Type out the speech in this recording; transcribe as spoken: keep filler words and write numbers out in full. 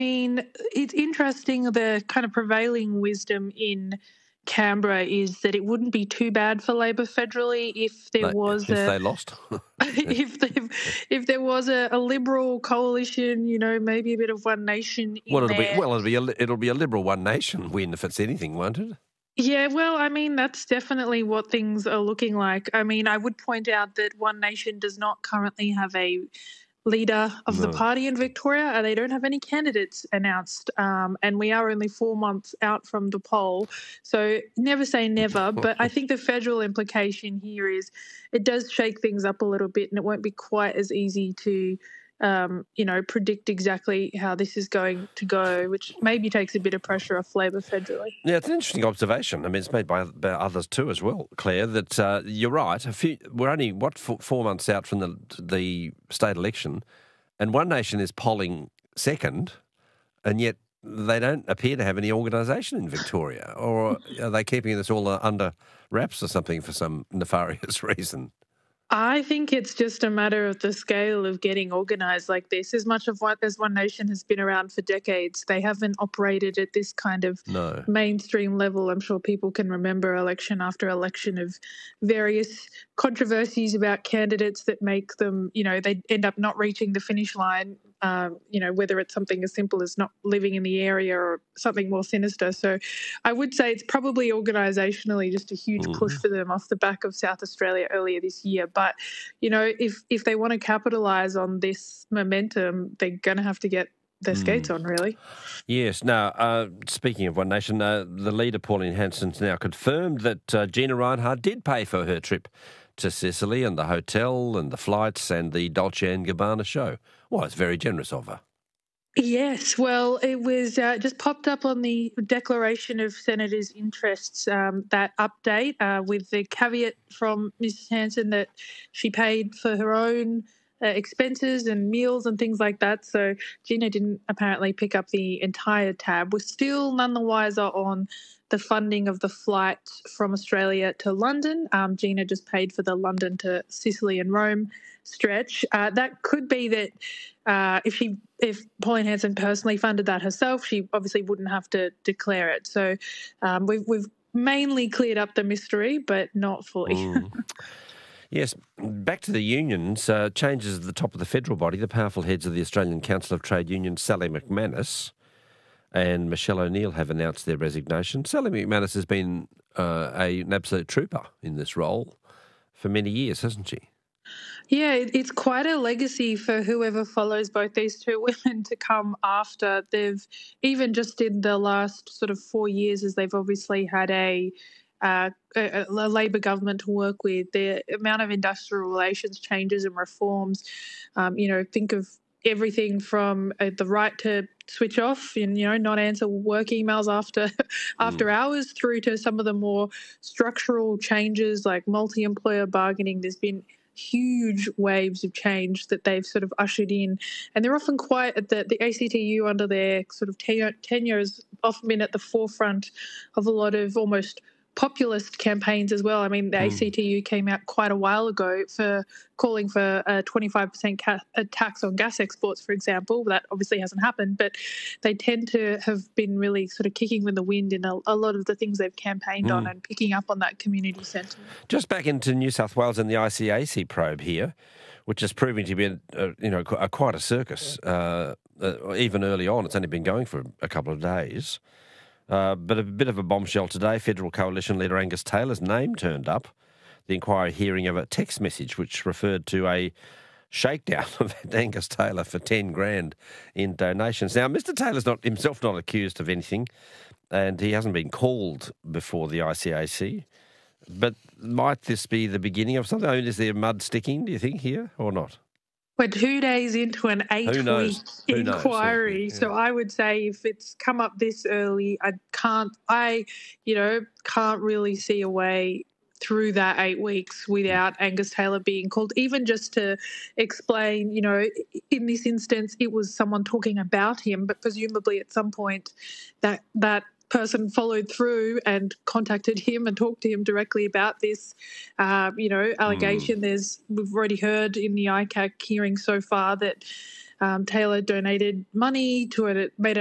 mean, it's interesting. The kind of prevailing wisdom in Canberra is that it wouldn't be too bad for Labor federally if there They, was if a they lost. if there, if there was a, a Liberal coalition, you know, maybe a bit of One Nation in Well, it'll be there. well, it'll be a, it'll be a Liberal One Nation win if it's anything, won't it? Yeah, well, I mean, that's definitely what things are looking like. I mean, I would point out that One Nation does not currently have a leader of No. the party in Victoria, and they don't have any candidates announced. Um, and we are only four months out from the poll. So never say never. But I think the federal implication here is it does shake things up a little bit, and it won't be quite as easy to Um, you know, predict exactly how this is going to go, which maybe takes a bit of pressure off Labor federally. Yeah, it's an interesting observation. I mean, it's made by, by others too as well, Claire, that uh, you're right. A few, we're only, what, four, four months out from the the state election, and One Nation is polling second, and yet they don't appear to have any organisation in Victoria. Or are they keeping this all under wraps or something for some nefarious reason? I think it's just a matter of the scale of getting organised like this. As much of what as One Nation has been around for decades, they haven't operated at this kind of no. mainstream level. I'm sure people can remember election after election of various controversies about candidates that make them, you know, they end up not reaching the finish line, um, you know, whether it's something as simple as not living in the area or something more sinister. So I would say it's probably organisationally just a huge Mm-hmm. push for them off the back of South Australia earlier this year. But, you know, if, if they want to capitalise on this momentum, they're going to have to get their skates Mm. on, really. Yes. Now, uh, speaking of One Nation, uh, the leader, Pauline Hanson's now confirmed that uh, Gina Rinehart did pay for her trip to Sicily and the hotel and the flights and the Dolce and Gabbana show. Well, it's very generous of her. Yes, well, it was uh, just popped up on the Declaration of Senators' Interests, um, that update uh, with the caveat from Missus Hanson that she paid for her own uh, expenses and meals and things like that. So Gina didn't apparently pick up the entire tab. We're still none the wiser on the funding of the flight from Australia to London. Um, Gina just paid for the London to Sicily and Rome stretch. Uh, that could be that uh, if she, if Pauline Hanson personally funded that herself, she obviously wouldn't have to declare it. So um, we've we've mainly cleared up the mystery, but not fully. Mm. Yes, back to the unions. Uh, changes at the top of the federal body. The powerful heads of the Australian Council of Trade Unions, Sally McManus and Michelle O'Neill, have announced their resignation. Sally McManus has been uh, a, an absolute trooper in this role for many years, hasn't she? Yeah, it's quite a legacy for whoever follows both these two women to come after. They've, even just in the last sort of four years, as they've obviously had a Uh, a, a Labor government to work with, the amount of industrial relations changes and reforms, um, you know, think of everything from uh, the right to switch off and, you know, not answer work emails after after Mm. hours, through to some of the more structural changes like multi-employer bargaining. There's been huge waves of change that they've sort of ushered in, and they're often quite at the, the A C T U under their sort of tenure, tenure has often been at the forefront of a lot of almost populist campaigns as well. I mean, the Mm. A C T U came out quite a while ago for calling for a twenty-five percent ca- a tax on gas exports, for example. That obviously hasn't happened, but they tend to have been really sort of kicking with the wind in a, a lot of the things they've campaigned Mm. on and picking up on that community sentiment. Just back into New South Wales and the I C A C probe here, which is proving to be, a, a, you know, a, quite a circus. Uh, uh, even early on, it's only been going for a couple of days. Uh, but a bit of a bombshell today. Federal Coalition leader Angus Taylor's name turned up. The inquiry hearing of a text message which referred to a shakedown of Angus Taylor for ten grand in donations. Now, Mister Taylor's not himself not accused of anything, and he hasn't been called before the I C A C. But might this be the beginning of something? I mean, is there mud sticking, do you think, here, or not? We're two days into an eight-week inquiry, yeah. so I would say if it's come up this early, I can't, I, you know, can't really see a way through that eight weeks without Angus Taylor being called, even just to explain, you know, in this instance, it was someone talking about him, but presumably at some point that that person followed through and contacted him and talked to him directly about this, uh, you know, allegation. Mm. There's, we've already heard in the I C A C hearing so far that Um, Taylor donated money to it, made